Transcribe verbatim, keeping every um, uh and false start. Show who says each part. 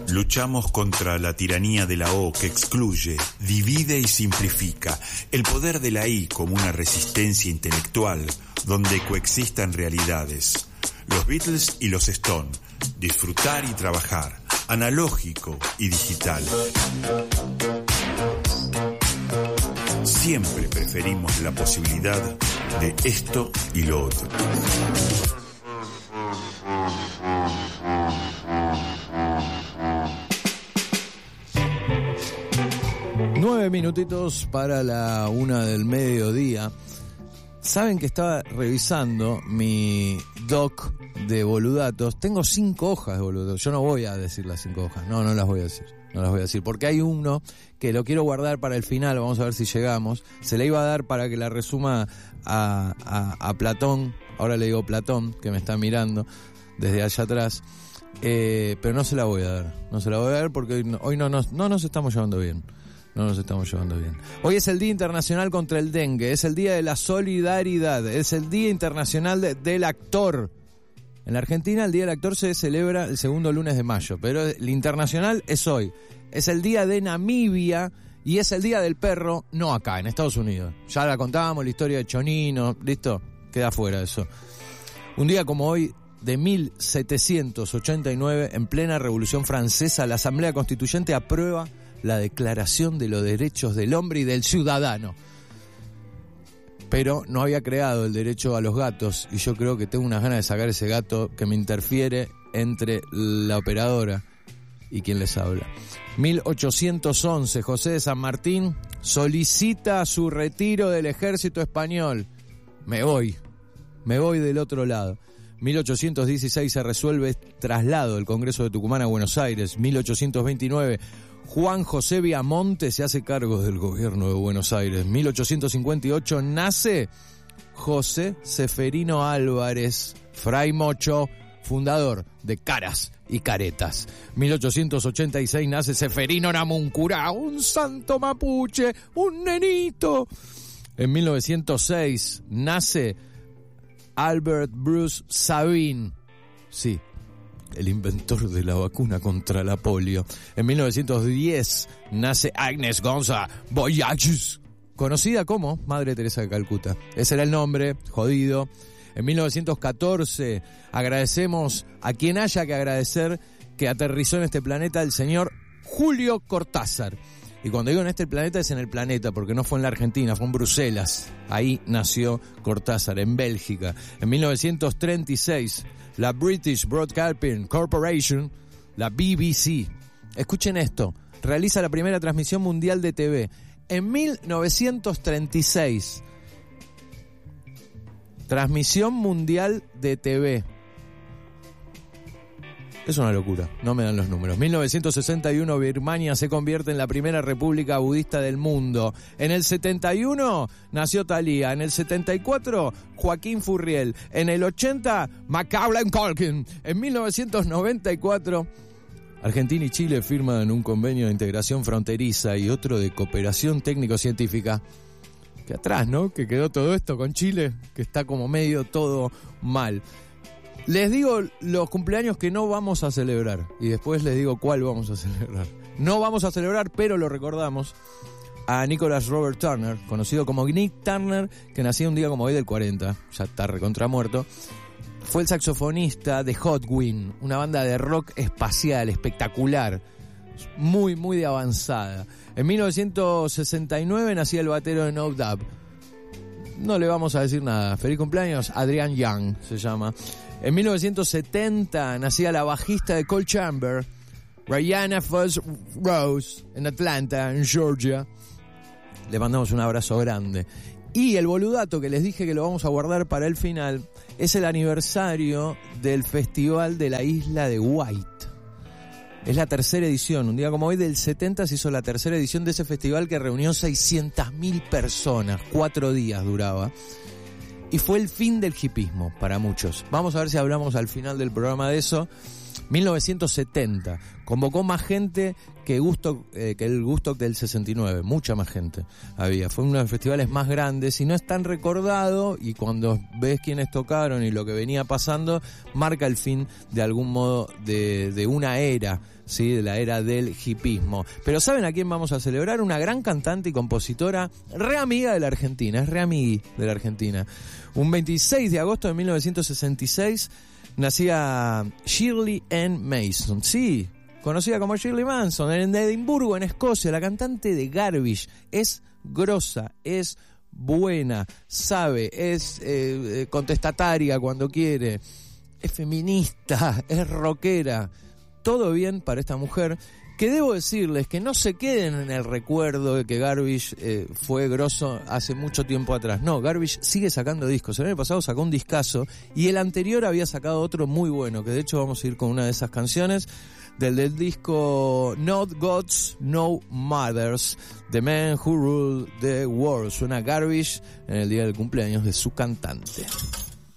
Speaker 1: Luchamos contra la tiranía de la O que excluye, divide y simplifica, el poder de la I como una resistencia intelectual donde coexistan realidades. Los Beatles y los Stones, disfrutar y trabajar, analógico y digital. Siempre preferimos la posibilidad de esto y lo otro.
Speaker 2: Nueve minutitos para la una del mediodía. Saben que estaba revisando mi doc de boludatos. Tengo cinco hojas de boludatos. Yo no voy a decir las cinco hojas. No, no las voy a decir. No las voy a decir. Porque hay uno que lo quiero guardar para el final. Vamos a ver si llegamos. Se le iba a dar para que la resuma a, a, a Platón. Ahora le digo Platón, que me está mirando desde allá atrás. Eh, pero no se la voy a dar. No se la voy a dar porque hoy no, hoy no, nos, no nos estamos llevando bien. No nos estamos llevando bien. Hoy es el Día Internacional contra el Dengue, es el Día de la Solidaridad, es el Día Internacional de, del Actor. En la Argentina el Día del Actor se celebra el segundo lunes de mayo, pero el internacional es hoy. Es el Día de Namibia y es el Día del Perro, no acá, en Estados Unidos. Ya la contábamos, la historia de Chonino, listo, queda fuera eso. Un día como hoy, de mil setecientos ochenta y nueve, en plena Revolución Francesa, la Asamblea Constituyente aprueba la Declaración de los Derechos del Hombre y del Ciudadano. Pero no había creado el derecho a los gatos y yo creo que tengo unas ganas de sacar ese gato que me interfiere entre la operadora y quien les habla. mil ochocientos once, José de San Martín solicita su retiro del ejército español. Me voy, me voy del otro lado. mil ochocientos dieciséis se resuelve traslado del Congreso de Tucumán a Buenos Aires. mil ochocientos veintinueve, Juan José Viamonte se hace cargo del gobierno de Buenos Aires. mil ochocientos cincuenta y ocho nace José Seferino Álvarez, Fray Mocho, fundador de Caras y Caretas. mil ochocientos ochenta y seis nace Seferino Namuncurá, un santo mapuche, un nenito. En mil novecientos seis nace Albert Bruce Sabin, sí, el inventor de la vacuna contra la polio. En mil novecientos diez nace Agnes Gonza Boyages, conocida como Madre Teresa de Calcuta. Ese era el nombre, jodido. En mil novecientos catorce agradecemos a quien haya que agradecer que aterrizó en este planeta, el señor Julio Cortázar. Y cuando digo en este planeta es en el planeta, porque no fue en la Argentina, fue en Bruselas. Ahí nació Cortázar, en Bélgica. En mil novecientos treinta y seis, la British Broadcasting Corporation, la B B C, escuchen esto, realiza la primera transmisión mundial de T V. En mil novecientos treinta y seis, transmisión mundial de T V. Es una locura, no me dan los números. mil novecientos sesenta y uno, Birmania se convierte en la primera república budista del mundo. En el setenta y uno nació Thalía. En el setenta y cuatro, Joaquín Furriel. En el ochenta, Macaulay Culkin. En mil novecientos noventa y cuatro, Argentina y Chile firman un convenio de integración fronteriza y otro de cooperación técnico-científica. Que atrás, ¿no? Que quedó todo esto con Chile, que está como medio todo mal. Les digo los cumpleaños que no vamos a celebrar y después les digo cuál vamos a celebrar. No vamos a celebrar, pero lo recordamos, a Nicholas Robert Turner, conocido como Nick Turner, que nació un día como hoy del cuarenta, ya está recontra muerto. Fue el saxofonista de Hot Wind, una banda de rock espacial espectacular, muy, muy de avanzada. En mil novecientos sesenta y nueve nacía el batero de No Doubt. No le vamos a decir nada. Feliz cumpleaños, Adrian Young se llama. En mil novecientos setenta nacía la bajista de Cold Chamber, Rihanna Foss Rose, en Atlanta, en Georgia. Le mandamos un abrazo grande. Y el boludato que les dije que lo vamos a guardar para el final es el aniversario del Festival de la Isla de White. Es la tercera edición. Un día como hoy del setenta se hizo la tercera edición de ese festival que reunió seiscientas mil personas. Cuatro días duraba. Y fue el fin del hipismo para muchos. Vamos a ver si hablamos al final del programa de eso. mil novecientos setenta, convocó más gente que, Gusto, eh, que el Woodstock del sesenta y nueve, mucha más gente había. Fue uno de los festivales más grandes y no es tan recordado, y cuando ves quiénes tocaron y lo que venía pasando, marca el fin de algún modo de, de una era, ¿sí? De la era del hipismo. Pero ¿saben a quién vamos a celebrar? Una gran cantante y compositora, re amiga de la Argentina, es re amigui de la Argentina. Un veintiséis de agosto de mil novecientos sesenta y seis nacía Shirley Ann Mason, sí, conocida como Shirley Manson, en Edimburgo, en Escocia. La cantante de Garbage. Es grosa, es buena, sabe, es eh, contestataria cuando quiere, es feminista, es rockera. Todo bien para esta mujer, que debo decirles que no se queden en el recuerdo de que Garbage eh, fue grosso hace mucho tiempo atrás. No, Garbage sigue sacando discos. El año pasado sacó un discazo y el anterior había sacado otro muy bueno, que de hecho vamos a ir con una de esas canciones del, del disco Not Gods, No Mothers, The Man Who Ruled the World. Suena Garbage en el día del cumpleaños de su cantante.